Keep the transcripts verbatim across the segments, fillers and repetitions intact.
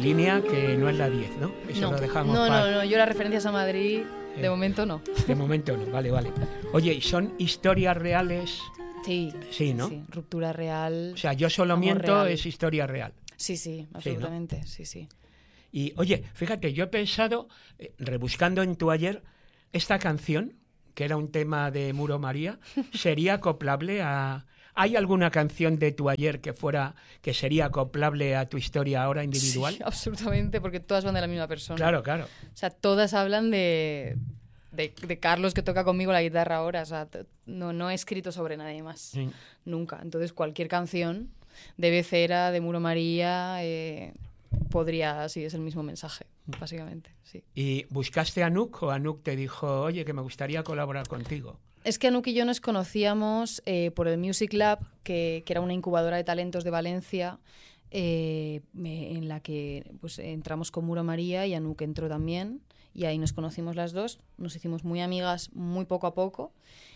línea que no es la diez, ¿no? Eso no, lo dejamos no, para... no, no, yo las referencias a Madrid de eh, momento no. De momento no, vale, vale. Oye, ¿y son historias reales? Sí. Sí, ¿no? Sí, ruptura real. O sea, Yo solo miento real. Es historia real. Sí, sí, absolutamente, sí, ¿no? sí, sí. Y, oye, fíjate, yo he pensado, eh, rebuscando en tu ayer, esta canción, que era un tema de Muro María, ¿sería acoplable a...? ¿Hay alguna canción de tu ayer que fuera que sería acoplable a tu historia ahora individual? Sí, absolutamente, porque todas van de la misma persona. Claro, claro. O sea, todas hablan de, de, de Carlos, que toca conmigo la guitarra ahora. O sea, no, no he escrito sobre nadie más, sí. Nunca. Entonces, cualquier canción de Becera, de Muro María, eh, podría, sí, es el mismo mensaje, básicamente, sí. ¿Y buscaste a Anuk o Anuk te dijo, oye, que me gustaría colaborar contigo? Es que Anuk y yo nos conocíamos eh, por el Music Lab, que, que era una incubadora de talentos de Valencia, eh, me, en la que pues, entramos con Muro María y Anuk entró también, y ahí nos conocimos las dos, nos hicimos muy amigas muy poco a poco,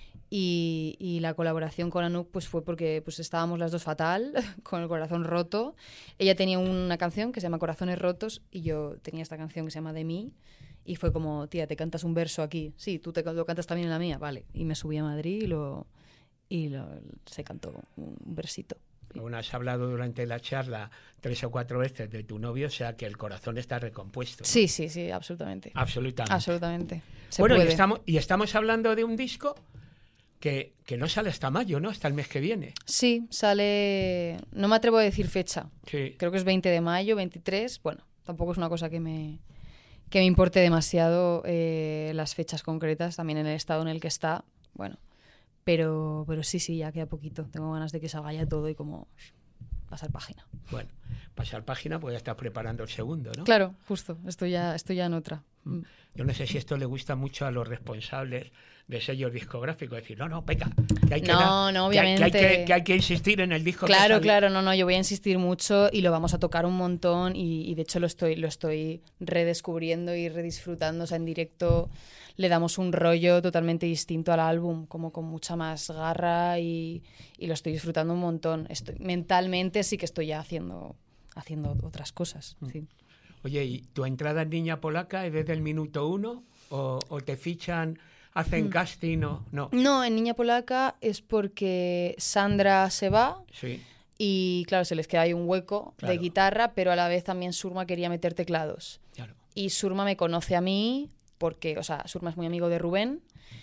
y, y la colaboración con Anuk pues, fue porque pues, estábamos las dos fatal, con el corazón roto. Ella tenía una canción que se llama Corazones Rotos y yo tenía esta canción que se llama De Mí. Y fue como, tía, te cantas un verso aquí. Sí, tú te lo cantas también en la mía. Vale. Y me subí a Madrid y, lo, y lo, se cantó un versito. Bueno, has hablado durante la charla tres o cuatro veces de tu novio, o sea que el corazón está recompuesto, ¿no? Sí, sí, sí, absolutamente. Absolutamente. Absolutamente. Se bueno, puede. Y, estamos, y estamos hablando de un disco que, que no sale hasta mayo, ¿no? Hasta el mes que viene. Sí, sale... No me atrevo a decir fecha. Sí. Creo que es veinte de mayo, veintitrés. Bueno, tampoco es una cosa que me... que me importe demasiado eh, las fechas concretas, también en el estado en el que está, bueno, pero, pero sí, sí, ya queda poquito. Tengo ganas de que salga ya todo y como pasar página. Bueno, pasar página, pues ya estás preparando el segundo, ¿no? Claro, justo, estoy ya, estoy ya en otra. Mm. Yo no sé si esto le gusta mucho a los responsables de sellos discográficos, decir, no, no, venga, que hay que, no, dar, no, obviamente. Que hay, que, hay que, que hay que insistir en el disco. Claro, claro, no, no, yo voy a insistir mucho y lo vamos a tocar un montón y, y de hecho lo estoy, lo estoy redescubriendo y redisfrutando, o sea, en directo le damos un rollo totalmente distinto al álbum, como con mucha más garra y, y lo estoy disfrutando un montón. Estoy, mentalmente sí que estoy ya haciendo, haciendo otras cosas, mm. sí. Oye, ¿y tu entrada en Niña Polaca es desde el minuto uno o, o te fichan, hacen mm. casting o no? No, en Niña Polaca es porque Sandra se va sí. y claro, se les queda ahí un hueco claro. de guitarra, pero a la vez también Surma quería meter teclados. Claro. Y Surma me conoce a mí porque, o sea, Surma es muy amigo de Rubén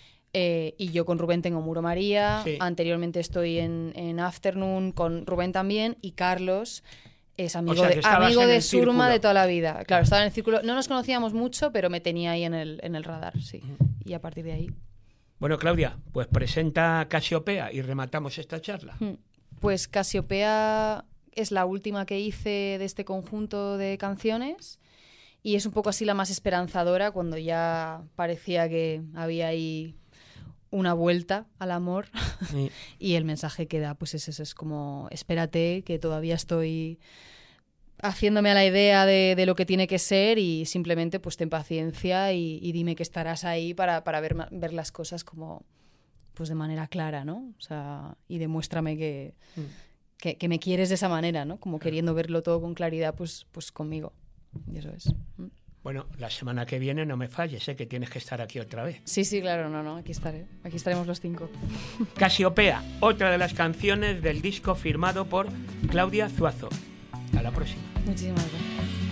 eh, y yo con Rubén tengo Muro María, sí. Anteriormente estoy en, en Afternoon con Rubén también y Carlos... Es amigo o sea, de, amigo de Surma círculo. De toda la vida. Claro, estaba en el círculo. No nos conocíamos mucho, pero me tenía ahí en el, en el radar, sí. Y a partir de ahí. Bueno, Claudia, pues presenta Casiopea y rematamos esta charla. Pues Casiopea es la última que hice de este conjunto de canciones y es un poco así la más esperanzadora cuando ya parecía que había ahí una vuelta al amor sí. Y el mensaje que da pues es eso, es como espérate que todavía estoy haciéndome a la idea de, de lo que tiene que ser y simplemente pues ten paciencia y, y dime que estarás ahí para, para ver, ver las cosas como pues de manera clara, ¿no? O sea, y demuéstrame que, mm. que, que me quieres de esa manera, ¿no? Como queriendo verlo todo con claridad pues, pues conmigo y eso es. ¿Mm? Bueno, la semana que viene no me falles, sé ¿eh? Que tienes que estar aquí otra vez. Sí, sí, claro, no, no, aquí estaré. Aquí estaremos los cinco. Casiopea, otra de las canciones del disco firmado por Claudia Zuazo. Hasta la próxima. Muchísimas gracias.